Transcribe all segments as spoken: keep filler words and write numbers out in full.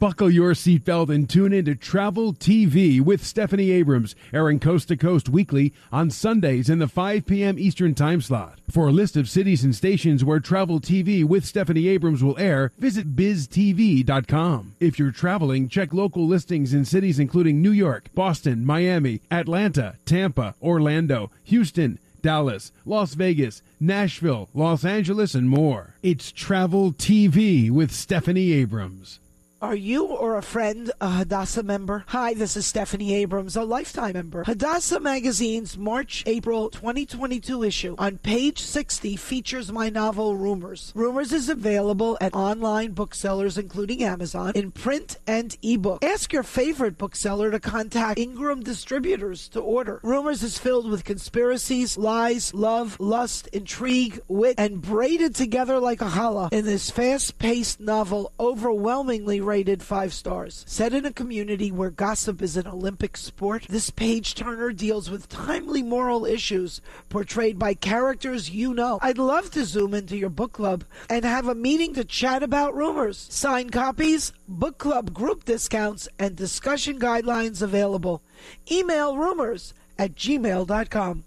Buckle your seatbelt and tune in to Travel T V with Stephanie Abrams, airing coast to coast weekly on Sundays in the five p.m. Eastern time slot. For a list of cities and stations where Travel T V with Stephanie Abrams will air, visit biz t v dot com. If you're traveling, check local listings in cities including New York, Boston, Miami, Atlanta, Tampa, Orlando, Houston, Dallas, Las Vegas, Nashville, Los Angeles, and more. It's Travel T V with Stephanie Abrams. Are you or a friend a Hadassah member? Hi, this is Stephanie Abrams, a lifetime member. Hadassah Magazine's March-April twenty twenty-two issue on page sixty features my novel Rumors. Rumors is available at online booksellers including Amazon in print and ebook. Ask your favorite bookseller to contact Ingram Distributors to order. Rumors is filled with conspiracies, lies, love, lust, intrigue, wit, and braided together like a challah in this fast-paced novel overwhelmingly rated five stars. Set in a community where gossip is an Olympic sport, this page-turner deals with timely moral issues portrayed by characters you know. I'd love to zoom into your book club and have a meeting to chat about Rumors. Signed copies, book club group discounts, and discussion guidelines available. Email rumors at gmail dot com.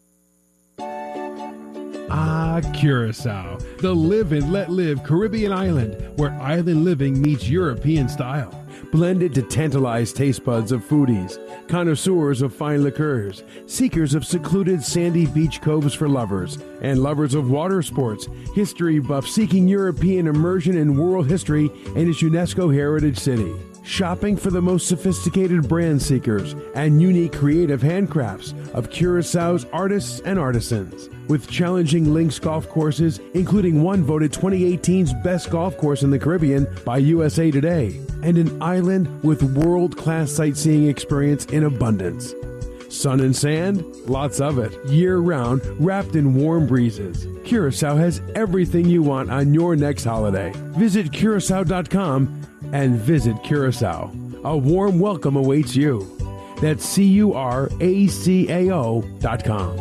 Ah, Curacao, the live and let live Caribbean island where island living meets European style. Blended to tantalize taste buds of foodies, connoisseurs of fine liqueurs, seekers of secluded sandy beach coves for lovers, and lovers of water sports, history buffs seeking European immersion in world history and its UNESCO heritage city. Shopping for the most sophisticated brand seekers and unique creative handcrafts of Curaçao's artists and artisans. With challenging links golf courses, including one voted twenty eighteen's best golf course in the Caribbean by U S A Today, and an island with world-class sightseeing experience in abundance. Sun and sand? Lots of it. Year-round, wrapped in warm breezes. Curaçao has everything you want on your next holiday. Visit Curacao dot com and visit Curacao. A warm welcome awaits you. That's C U R A C A O dot com.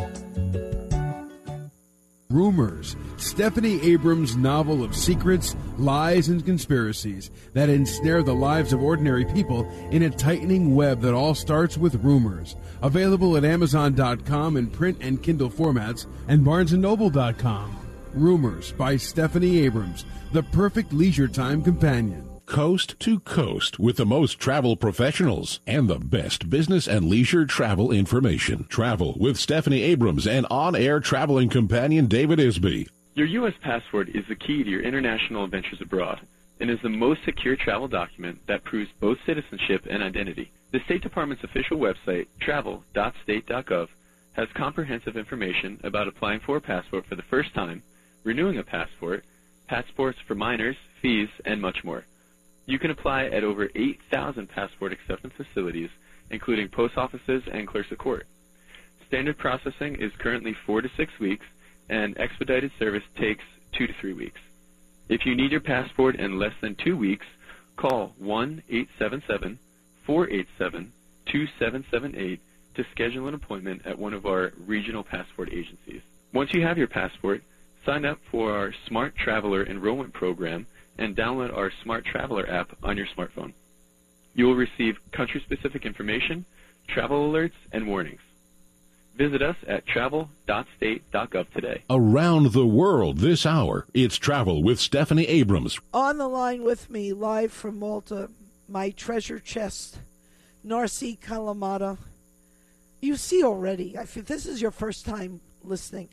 Rumors, Stephanie Abrams' novel of secrets, lies, and conspiracies that ensnare the lives of ordinary people in a tightening web that all starts with rumors. Available at Amazon dot com in print and Kindle formats and Barnes and Noble dot com. Rumors by Stephanie Abrams, the perfect leisure time companion. Coast to coast with the most travel professionals and the best business and leisure travel information. Travel with Stephanie Abrams and on-air traveling companion David Isby. Your U S passport is the key to your international adventures abroad and is the most secure travel document that proves both citizenship and identity. The State Department's official website, travel dot state dot gov, has comprehensive information about applying for a passport for the first time, renewing a passport, passports for minors, fees, and much more. You can apply at over eight thousand passport acceptance facilities, including post offices and clerks of court. Standard processing is currently four to six weeks, and expedited service takes two to three weeks. If you need your passport in less than two weeks, call one eight seven seven, four eight seven, two seven seven eight to schedule an appointment at one of our regional passport agencies. Once you have your passport, sign up for our Smart Traveler Enrollment Program and download our Smart Traveler app on your smartphone. You will receive country-specific information, travel alerts, and warnings. Visit us at travel dot state dot gov today. Around the world this hour, it's Travel with Stephanie Abrams. On the line with me, live from Malta, my treasure chest, Narcy Kalamata. You see already, if this is your first time listening,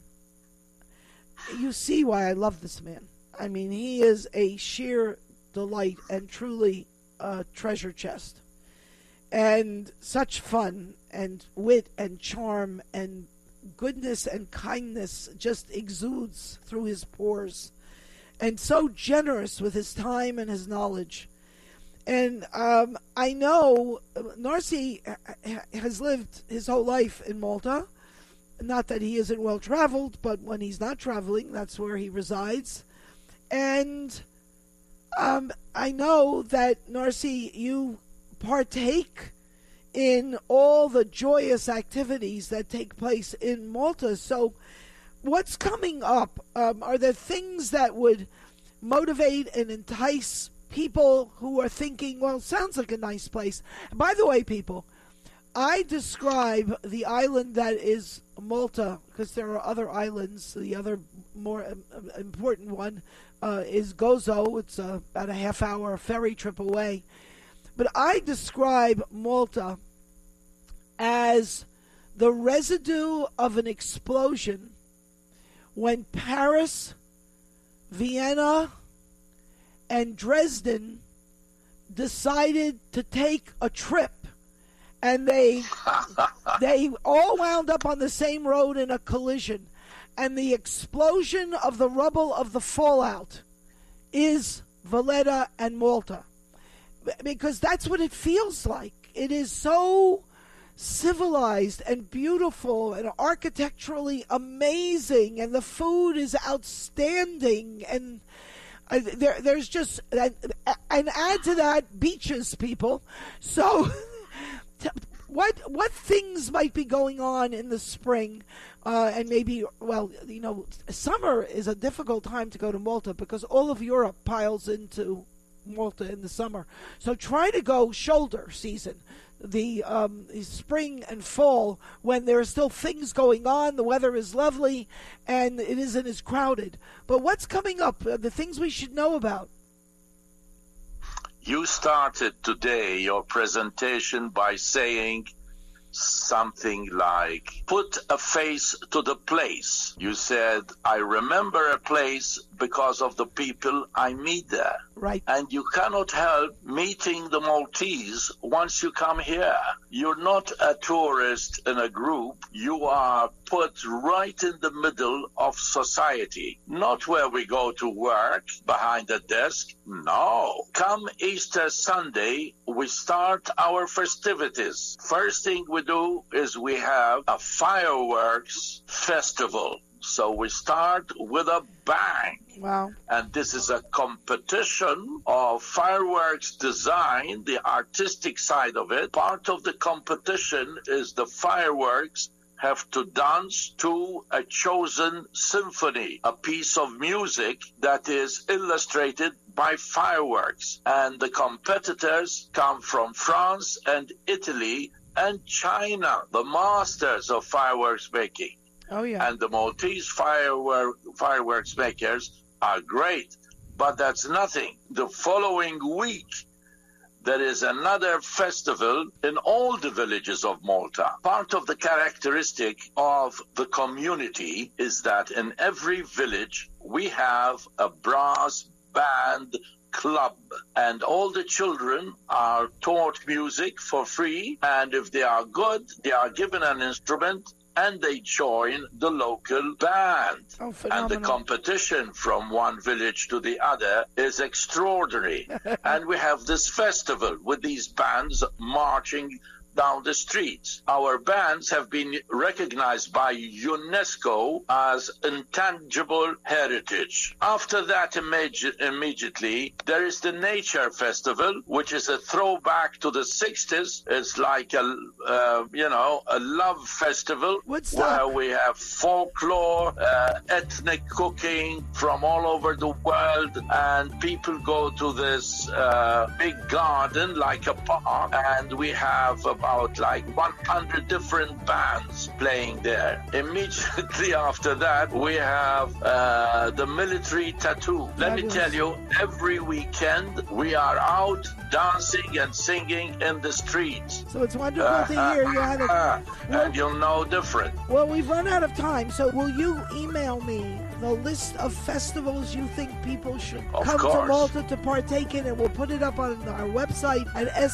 you see why I love this man. I mean, he is a sheer delight and truly a treasure chest. And such fun and wit and charm and goodness and kindness just exudes through his pores. And so generous with his time and his knowledge. And um, I know Narcy has lived his whole life in Malta. Not that he isn't well-traveled, but when he's not traveling, that's where he resides. And um, I know that, Narcy, you partake in all the joyous activities that take place in Malta. So what's coming up? Um, are there things that would motivate and entice people who are thinking, well, sounds like a nice place. And by the way, people, I describe the island that is Malta, because there are other islands. The other more um, important one uh, is Gozo. It's uh, about a half-hour ferry trip away. But I describe Malta as the residue of an explosion when Paris, Vienna, and Dresden decided to take a trip. And they they all wound up on the same road in a collision. And the explosion of the rubble of the fallout is Valletta and Malta. Because that's what it feels like. It is so civilized and beautiful and architecturally amazing. And the food is outstanding. And uh, there, there's just... And, and add to that, beaches, people. So... What what things might be going on in the spring, uh, and maybe, well, you know, summer is a difficult time to go to Malta because all of Europe piles into Malta in the summer. So try to go shoulder season, the, um, the spring and fall, when there are still things going on, the weather is lovely, and it isn't as crowded. But what's coming up, uh, the things we should know about? You started today your presentation by saying something like, put a face to the place. You said, I remember a place because of the people I meet there. Right. And you cannot help meeting the Maltese once you come here. You're not a tourist in a group. You are put right in the middle of society. Not where we go to work behind a desk. No. Come Easter Sunday, we start our festivities. First thing we do is we have a fireworks festival. So we start with a bang. Wow. And this is a competition of fireworks design, the artistic side of it. Part of the competition is the fireworks have to dance to a chosen symphony, a piece of music that is illustrated by fireworks. And the competitors come from France and Italy and China, the masters of fireworks making. Oh, yeah. And the Maltese firework, fireworks makers are great. But that's nothing. The following week, there is another festival in all the villages of Malta. Part of the characteristic of the community is that in every village, we have a brass band club, and all the children are taught music for free, and if they are good, they are given an instrument and they join the local band. Oh, and the competition from one village to the other is extraordinary. And we have this festival with these bands marching down the streets. Our bands have been recognized by UNESCO as intangible heritage. After that, imme- immediately, there is the Nature Festival, which is a throwback to the sixties. It's like a, uh, you know, a love festival What's where that? we have folklore, uh, ethnic cooking from all over the world, and people go to this uh, big garden like a park, and we have about like one hundred different bands playing there. Immediately after that, we have uh, the military tattoo. Let me tell you, every weekend we are out dancing and singing in the streets. So it's wonderful to hear you had a... And you'll know different. Well, we've run out of time, so will you email me the list of festivals you think people should Of come course. to Malta to partake in, and we'll put it up on our website at S